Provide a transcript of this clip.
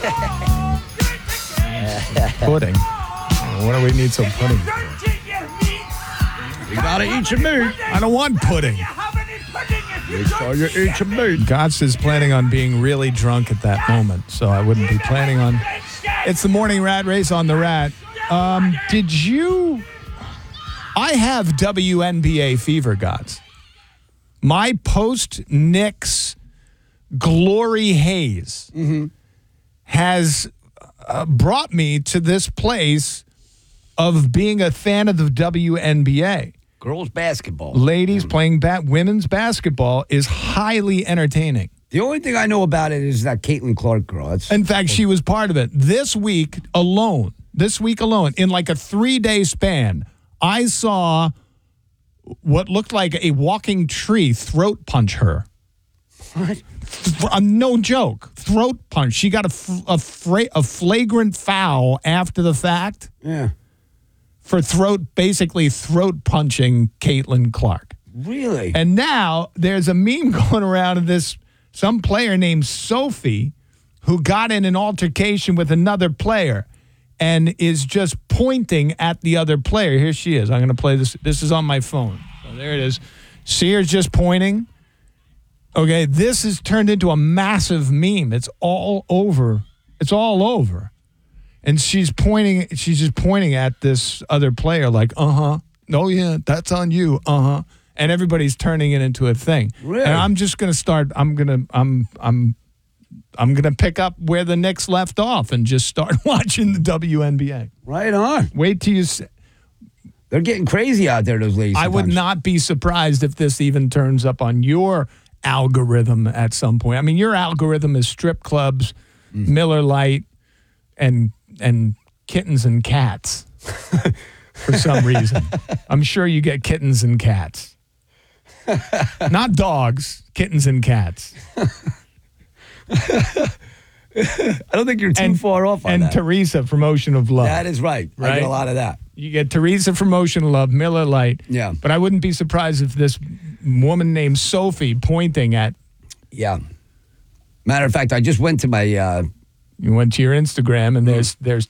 Pudding. What do we need some pudding? You gotta eat your meat. I don't want pudding. So you eat your meat. Gotts is planning on being really drunk at that moment, so I wouldn't be planning on. It's the morning rat race on the rat. Did you? I have WNBA fever, Gotts. My post-Knicks glory haze has brought me to this place of being a fan of the WNBA. Girls basketball. Ladies playing women's basketball is highly entertaining. The only thing I know about it is that Caitlin Clark girl. In fact, she was part of it. This week alone, in like a 3-day span, I saw what looked like a walking tree throat punch her. What? No joke. Throat punch. She got a flagrant foul after the fact. Yeah. For basically throat punching Caitlin Clark. Really? And now there's a meme going around of some player named Sophie who got in an altercation with another player and is just pointing at the other player. Here she is. I'm going to play this. This is on my phone. So there it is. See her just pointing. Okay, this has turned into a massive meme. It's all over. It's all over. And she's just pointing at this other player like, oh yeah, that's on you, and everybody's turning it into a thing. Really? And I'm just gonna start. I'm gonna pick up where the Knicks left off and just start watching the WNBA. Right on. Wait till you. They're getting crazy out there, those ladies. I would not be surprised if this even turns up on your algorithm at some point. I mean, your algorithm is strip clubs, Miller Lite, and kittens and cats for some reason. I'm sure you get kittens and cats. Not dogs, kittens and cats. I don't think you're too far off on that. And Teresa from Ocean of Love. That is right. I get a lot of that. You get Teresa from Ocean of Love, Miller Lite. Yeah. But I wouldn't be surprised if this woman named Sophie pointing at. Yeah. Matter of fact, I just went to my... You went to your Instagram, and there's